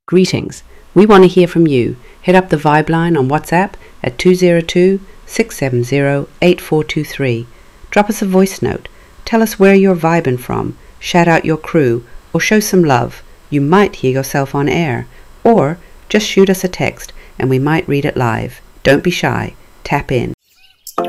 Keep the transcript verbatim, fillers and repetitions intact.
Greetings. We want to hear from you. Hit up the Vibe line on WhatsApp at two zero two, six seven zero, eight four two three. Drop us a voice note. Tell us where you're vibing from. Shout out your crew or show some love. You might hear yourself on air. Or just shoot us a text and we might read it live. Don't be shy. Tap in.